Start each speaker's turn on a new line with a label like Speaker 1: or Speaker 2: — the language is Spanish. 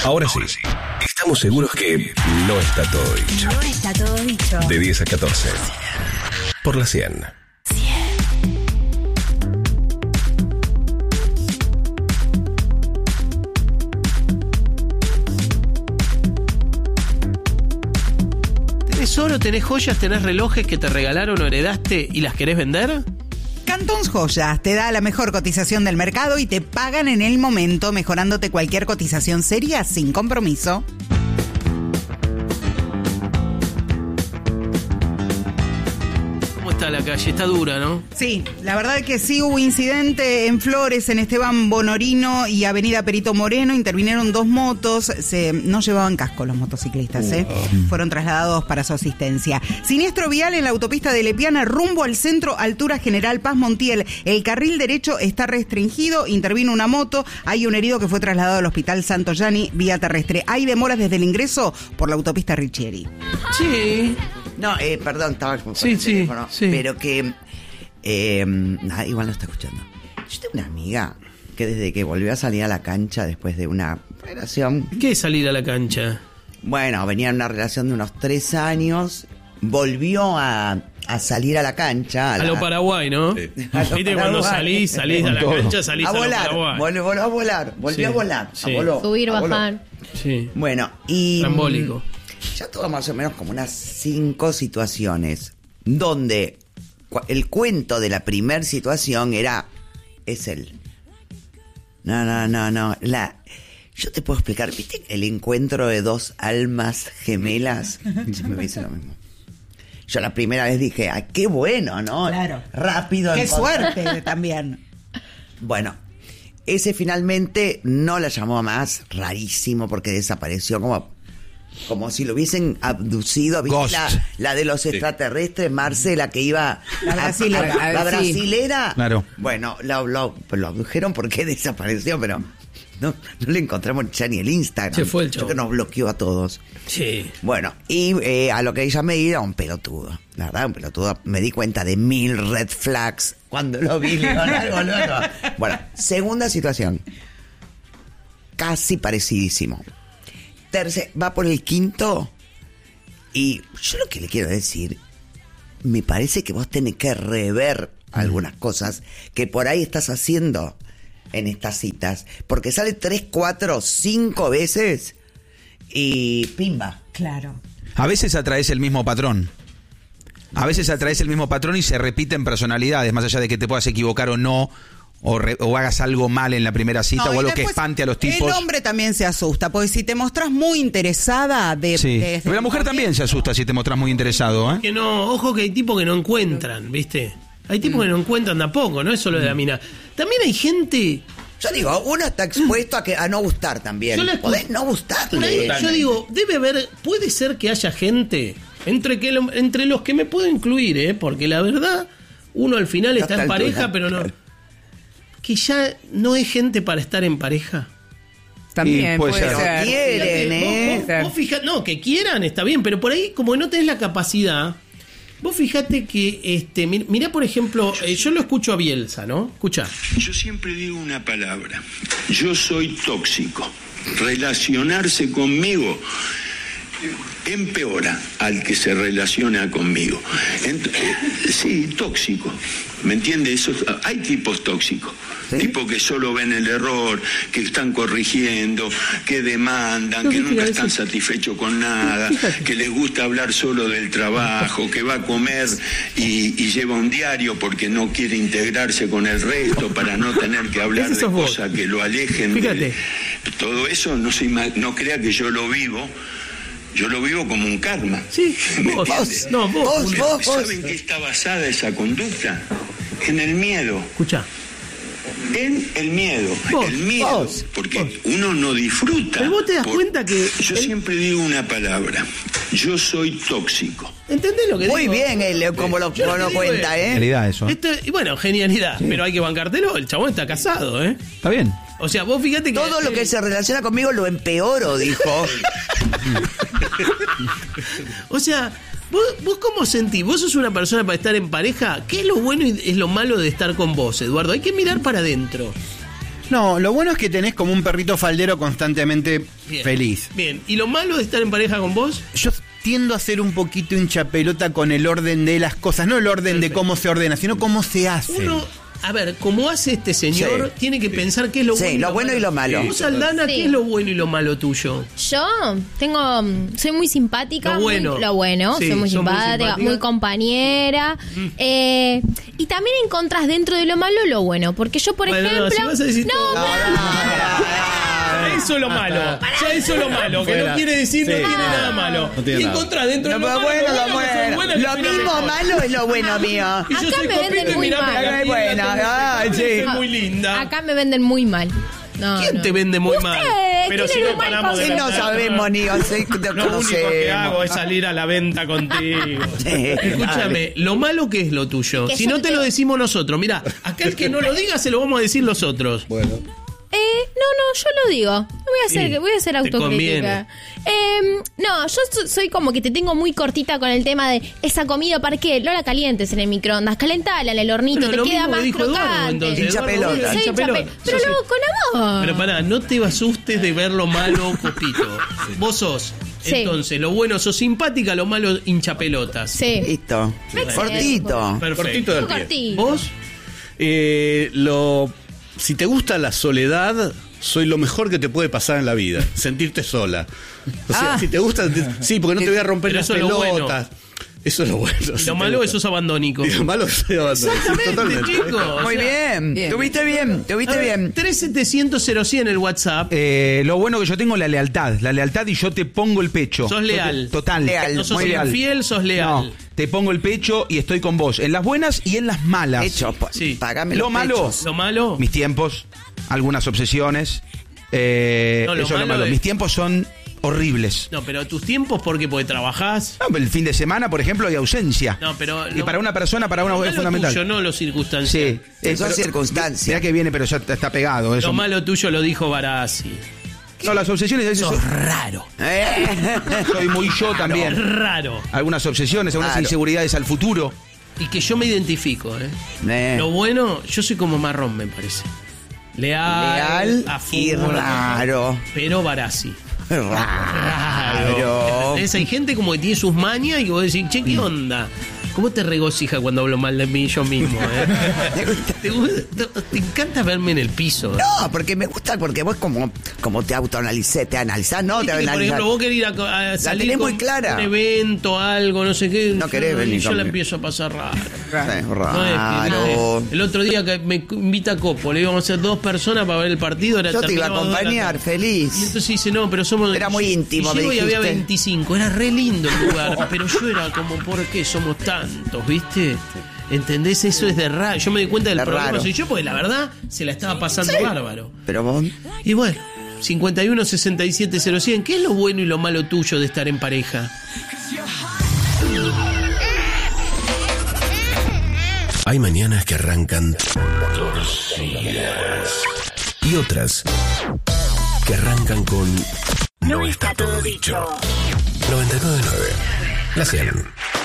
Speaker 1: Ahora sí, estamos seguros que no está todo dicho.
Speaker 2: No está todo dicho.
Speaker 1: De 10 a 14. Por la 100.
Speaker 3: ¿Tenés oro, tenés joyas, tenés relojes que te regalaron o heredaste y las querés vender?
Speaker 4: Cantons Joyas te da la mejor cotización del mercado y te pagan en el momento, mejorándote cualquier cotización seria sin compromiso.
Speaker 3: ¿Cómo está la calle? Está dura, ¿no?
Speaker 4: Sí, la verdad es que sí hubo incidente en Flores, en Esteban Bonorino y Avenida Perito Moreno. Intervinieron 2 motos, no llevaban casco los motociclistas, fueron trasladados para su asistencia. Siniestro vial en la autopista de Lepiana rumbo al centro, altura General Paz Montiel. El carril derecho está restringido, intervino una moto, hay un herido que fue trasladado al Hospital Santo Yani vía terrestre. Hay demoras desde el ingreso por la autopista Richieri.
Speaker 3: Sí.
Speaker 5: No, perdón, estaba con
Speaker 3: Sí,
Speaker 5: el teléfono,
Speaker 3: sí.
Speaker 5: pero que igual no está escuchando. Yo tengo una amiga que desde que volvió a salir a la cancha después de una relación,
Speaker 3: ¿Qué es salir a la cancha?
Speaker 5: bueno, venía en una relación de unos 3 años, volvió a salir a la cancha.
Speaker 3: A lo Paraguay, ¿no?
Speaker 5: A lo
Speaker 3: Viste, cuando
Speaker 5: Paraguay.
Speaker 3: salís a la cancha, salís
Speaker 5: a
Speaker 3: a lo
Speaker 5: volar,
Speaker 3: Paraguay.
Speaker 5: volvió a volar,
Speaker 3: Sí,
Speaker 5: a volar,
Speaker 3: sí.
Speaker 5: voló,
Speaker 6: Subir,
Speaker 5: voló.
Speaker 6: bajar.
Speaker 3: Sí.
Speaker 5: Bueno, y
Speaker 3: Trambólico.
Speaker 5: ya todo más o menos como unas 5 situaciones donde el cuento de la primer situación es él. No. Yo te puedo explicar, ¿viste el encuentro de 2 almas gemelas? Se me dice lo mismo. Yo la primera vez dije, ¡ay, qué bueno!, ¿no?
Speaker 4: Claro.
Speaker 5: Rápido.
Speaker 4: ¡Qué suerte también!
Speaker 5: Bueno, ese finalmente no la llamó más, rarísimo, porque desapareció como si lo hubiesen abducido. ¿Viste
Speaker 7: Ghost.
Speaker 5: la de los extraterrestres, Marcela, que iba
Speaker 4: La brasilera.
Speaker 5: la brasilera?
Speaker 7: Claro.
Speaker 5: Bueno, lo abdujeron porque desapareció, pero no le encontramos ya ni el Instagram.
Speaker 3: Se fue el
Speaker 5: Yo
Speaker 3: chavo.
Speaker 5: que nos bloqueó a todos.
Speaker 3: Sí.
Speaker 5: Bueno, y a lo que ella me dijo, un pelotudo. La verdad, un pelotudo. Me di cuenta de 1000 red flags cuando lo vi. Le digo, algo loco. Bueno, segunda situación. Casi parecidísimo. Va por el 5º. Y yo lo que le quiero decir, me parece que vos tenés que rever algunas cosas que por ahí estás haciendo en estas citas. Porque sale 3, 4, 5 veces y pimba.
Speaker 4: Claro.
Speaker 7: A veces atraes el mismo patrón. A veces atraes el mismo patrón y se repiten personalidades, más allá de que te puedas equivocar o no, o hagas algo mal en la primera cita,
Speaker 4: No,
Speaker 7: o
Speaker 4: y
Speaker 7: algo que
Speaker 4: después
Speaker 7: espante a los tipos.
Speaker 4: El hombre también se asusta, porque si te mostrás muy interesada
Speaker 7: Sí.
Speaker 4: desde
Speaker 7: Pero la mujer también se asusta si te mostrás muy interesado, ¿eh?
Speaker 3: Que no, ojo que hay tipos que no encuentran, ¿viste? Hay tipos que no encuentran tampoco, no es solo de la mina. También hay gente...
Speaker 5: Yo digo, uno está expuesto a no gustar también.
Speaker 3: Yo la
Speaker 5: Podés no
Speaker 3: por ahí,
Speaker 5: gustarle.
Speaker 3: yo digo, debe haber, puede ser que haya gente entre los que me puedo incluir, porque la verdad, uno al final
Speaker 5: Ya
Speaker 3: está
Speaker 5: está
Speaker 3: en
Speaker 5: altura.
Speaker 3: pareja, pero no, que ya no es gente para estar en pareja.
Speaker 7: Y
Speaker 6: También
Speaker 7: puede
Speaker 6: puede
Speaker 7: ser.
Speaker 6: ser.
Speaker 5: Quieren,
Speaker 3: Vos fijate, no, que quieran está bien, pero por ahí como no tenés la capacidad, vos fijate que mirá por ejemplo, yo lo escucho a Bielsa, ¿no? Escuchá.
Speaker 8: Yo siempre digo una palabra. Yo soy tóxico. Relacionarse conmigo empeora al que se relaciona conmigo. Sí, tóxico. ¿Me entiendes? Hay tipos tóxicos.
Speaker 5: ¿Sí?
Speaker 8: Tipos que solo ven el error, que están corrigiendo, que demandan, que nunca están satisfechos con nada, que les gusta hablar solo del trabajo, que va a comer y lleva un diario porque no quiere integrarse con el resto para no tener que hablar
Speaker 3: Ese
Speaker 8: de
Speaker 3: sos vos.
Speaker 8: cosas que lo alejen.
Speaker 3: Fíjate.
Speaker 8: Todo eso no crea que yo lo vivo. Yo lo vivo como un karma.
Speaker 3: Sí,
Speaker 8: ¿Me
Speaker 3: vos,
Speaker 8: entiendes?
Speaker 3: no, vos.
Speaker 8: ¿Saben qué está basada esa conducta? En el miedo.
Speaker 3: Escuchá.
Speaker 8: En el miedo.
Speaker 3: Vos,
Speaker 8: el miedo.
Speaker 3: vos,
Speaker 8: porque
Speaker 3: vos.
Speaker 8: uno no disfruta.
Speaker 3: Pero vos te das cuenta que
Speaker 8: Yo siempre digo una palabra. Yo soy tóxico.
Speaker 3: ¿entendés lo que
Speaker 5: Muy
Speaker 3: digo?
Speaker 5: bien, como lo
Speaker 3: Yo lo que digo
Speaker 5: cuenta,
Speaker 3: es-
Speaker 5: ¿eh?
Speaker 7: Realidad eso.
Speaker 3: Y bueno, genialidad, pero hay que bancártelo, el chabón está casado, ¿eh?
Speaker 7: Está bien.
Speaker 3: O sea, vos fíjate que...
Speaker 5: Todo lo que se relaciona conmigo lo empeoro, dijo.
Speaker 3: O sea, ¿vos cómo sentís? ¿Vos sos una persona para estar en pareja? ¿Qué es lo bueno y es lo malo de estar con vos, Eduardo? Hay que mirar para adentro.
Speaker 2: No, lo bueno es que tenés como un perrito faldero constantemente
Speaker 3: Bien.
Speaker 2: feliz.
Speaker 3: Bien, ¿y lo malo de estar en pareja con vos?
Speaker 2: Yo tiendo a ser un poquito hinchapelota con el orden de las cosas, no el orden de cómo se ordena, sino cómo se hace.
Speaker 3: Uno, a ver, como hace este señor, tiene que pensar qué es lo
Speaker 5: Sí,
Speaker 3: bueno.
Speaker 5: lo bueno y lo malo.
Speaker 3: Vos, Aldana,
Speaker 6: Sí.
Speaker 3: ¿qué es lo bueno y lo malo tuyo?
Speaker 6: Yo soy muy simpática.
Speaker 3: Lo bueno.
Speaker 6: Lo bueno,
Speaker 3: Sí,
Speaker 6: soy muy
Speaker 3: sos muy
Speaker 6: simpática,
Speaker 3: simpática.
Speaker 6: muy compañera. Y también encontrás dentro de lo malo lo bueno. Porque yo, por
Speaker 3: Bueno, no,
Speaker 6: ejemplo.
Speaker 3: si vas a decir todo-
Speaker 6: pará.
Speaker 3: Eso es lo malo. Ya eso es lo malo. Que no
Speaker 2: Fuera.
Speaker 3: quiere decir, no
Speaker 2: Sí.
Speaker 3: tiene nada malo.
Speaker 2: No tiene
Speaker 3: y
Speaker 2: nada.
Speaker 3: encontrás dentro de
Speaker 5: No,
Speaker 3: lo
Speaker 5: pero
Speaker 3: malo.
Speaker 5: bueno, lo
Speaker 3: que son
Speaker 5: bueno.
Speaker 3: buenas, que
Speaker 5: Lo
Speaker 3: suena
Speaker 5: mismo
Speaker 3: mejor.
Speaker 5: malo es lo bueno mío.
Speaker 3: Y yo
Speaker 6: Acá
Speaker 3: soy
Speaker 6: me
Speaker 3: copito
Speaker 6: venden
Speaker 3: y
Speaker 6: muy
Speaker 3: mirame
Speaker 6: mal.
Speaker 3: la
Speaker 5: Ay,
Speaker 3: piel,
Speaker 5: buena,
Speaker 3: la tengo
Speaker 5: ay,
Speaker 3: impecable,
Speaker 5: sí.
Speaker 3: soy muy linda.
Speaker 6: Acá me venden muy mal. No,
Speaker 3: ¿Quién
Speaker 6: no.
Speaker 3: te vende muy
Speaker 6: Usted,
Speaker 3: mal? Pero
Speaker 6: ¿quién
Speaker 3: si
Speaker 6: es
Speaker 3: no
Speaker 6: un mal
Speaker 3: paramos de
Speaker 5: Si no
Speaker 3: vender.
Speaker 5: sabemos ni así que te
Speaker 3: Lo único que hago
Speaker 5: conocemos.
Speaker 3: es salir a la venta contigo.
Speaker 5: Sí,
Speaker 3: Escúchame, lo malo que es lo tuyo.
Speaker 6: Que
Speaker 3: Si
Speaker 6: yo
Speaker 3: no te
Speaker 6: te-
Speaker 3: lo decimos nosotros, mira, acá el que no lo diga se lo vamos a decir los otros.
Speaker 2: Bueno.
Speaker 6: No, yo lo digo. Voy a hacer
Speaker 3: te
Speaker 6: autocrítica. No, yo soy como que te tengo muy cortita con el tema de esa comida, ¿para qué? No la calientes en el microondas, calentala en el hornito,
Speaker 3: Bueno, lo
Speaker 6: te queda
Speaker 3: mismo
Speaker 6: más
Speaker 3: que dijo Eduardo,
Speaker 6: crocante.
Speaker 3: entonces.
Speaker 5: Hincha
Speaker 3: Eduardo,
Speaker 5: pelota.
Speaker 6: Soy
Speaker 3: hincha
Speaker 6: hincha
Speaker 3: pelota.
Speaker 6: pero
Speaker 3: Sos-
Speaker 6: lo hago con amor.
Speaker 3: Pero pará, no te asustes de ver lo malo, Copito. Vos sos.
Speaker 6: Sí.
Speaker 3: Entonces, lo bueno sos simpática, lo malo hinchapelotas.
Speaker 6: Sí.
Speaker 5: Listo.
Speaker 6: Excelente.
Speaker 5: Cortito.
Speaker 3: Perfecto.
Speaker 2: Cortito del
Speaker 6: Muy
Speaker 2: pie.
Speaker 6: cortito.
Speaker 3: ¿Vos?
Speaker 2: Si te gusta la soledad, soy lo mejor que te puede pasar en la vida. Sentirte sola. O sea, si te gusta, sí, porque no te voy a romper
Speaker 3: Pero
Speaker 2: las
Speaker 3: eso es lo
Speaker 2: pelotas. Eso es lo bueno.
Speaker 3: Y
Speaker 2: si
Speaker 3: lo
Speaker 2: te
Speaker 3: malo
Speaker 2: gusta.
Speaker 3: es sos abandónico.
Speaker 2: Y lo malo es soy abandonado. Sí,
Speaker 3: Exactamente,
Speaker 2: totalmente.
Speaker 3: chicos.
Speaker 5: Muy bien. Tuviste bien. Tuviste bien.
Speaker 3: 3700 en el WhatsApp.
Speaker 7: Lo bueno que yo tengo es la lealtad y yo te pongo el pecho.
Speaker 3: Sos leal.
Speaker 7: Total.
Speaker 5: Leal.
Speaker 3: No sos
Speaker 5: muy leal.
Speaker 3: infiel, sos leal.
Speaker 7: No, te pongo el pecho y estoy con vos. En las buenas y en las malas.
Speaker 5: Hecho,
Speaker 3: Sí.
Speaker 5: pagame
Speaker 7: Lo
Speaker 5: los
Speaker 7: malo.
Speaker 5: pechos.
Speaker 3: Lo malo.
Speaker 7: Mis tiempos, algunas obsesiones.
Speaker 3: No, lo
Speaker 7: Eso es lo
Speaker 3: malo
Speaker 7: malo.
Speaker 3: es-
Speaker 7: Mis tiempos son horribles.
Speaker 3: No, pero tus tiempos, ¿por qué? Porque trabajás.
Speaker 7: No, el fin de semana, por ejemplo, hay ausencia.
Speaker 3: No, pero.
Speaker 7: Y para una persona, para una
Speaker 3: lo
Speaker 7: es
Speaker 3: malo
Speaker 7: fundamental.
Speaker 3: tuyo, no lo circunstancial.
Speaker 7: Sí.
Speaker 5: Son circunstancias.
Speaker 7: Mirá que viene, pero ya está pegado. Eso.
Speaker 3: Lo malo tuyo lo dijo Barassi.
Speaker 7: No, las obsesiones a veces
Speaker 3: Sos raro.
Speaker 7: soy muy yo también.
Speaker 3: Raro.
Speaker 7: Algunas obsesiones, algunas
Speaker 5: Claro.
Speaker 7: inseguridades al futuro.
Speaker 3: Y que yo me identifico, ¿eh? Lo bueno, yo soy como Marrón, me parece. Leal a
Speaker 5: y
Speaker 3: fútbol,
Speaker 5: raro.
Speaker 3: pero Barassi.
Speaker 5: Raro.
Speaker 3: ¿Entendés? Hay gente como que tiene sus mañas y vos decís, che, ¿qué onda? ¿Cómo te regocija cuando hablo mal de mí yo mismo? ¿Te encanta verme en el piso?
Speaker 5: No, porque me gusta, porque vos como te autoanalizás, te analizás, no, te
Speaker 3: Viste que, por
Speaker 5: analizás.
Speaker 3: ejemplo, vos querés ir a salir
Speaker 5: tenés
Speaker 3: con
Speaker 5: muy clara.
Speaker 3: un evento, algo, no sé qué.
Speaker 5: No querés
Speaker 3: y
Speaker 5: venir
Speaker 3: yo la
Speaker 5: conmigo.
Speaker 3: empiezo a pasar raro.
Speaker 5: Sí,
Speaker 3: No es que,
Speaker 5: raro.
Speaker 3: ¿viste? El otro día que me invita Copo, le íbamos a hacer 2 personas para ver el partido.
Speaker 5: Yo te iba a
Speaker 3: terminábamos 2 de la
Speaker 5: acompañar,
Speaker 3: tarde.
Speaker 5: feliz.
Speaker 3: Y entonces dice, no, pero somos...
Speaker 5: Era muy íntimo,
Speaker 3: y
Speaker 5: me
Speaker 3: llego y había
Speaker 5: dijiste.
Speaker 3: 25, era re lindo el lugar, pero yo era como, ¿por qué somos tantos, viste? ¿Entendés? Eso es de raro. Yo me di cuenta del
Speaker 5: De
Speaker 3: problema
Speaker 5: raro.
Speaker 3: soy yo, porque la verdad se la estaba pasando bárbaro.
Speaker 5: Pero vos,
Speaker 3: Y bueno, 51 67 0100, ¿qué es lo bueno y lo malo tuyo de estar en pareja?
Speaker 1: Hay mañanas que arrancan torcidas y otras que arrancan con No está todo dicho. 99.9. La 100.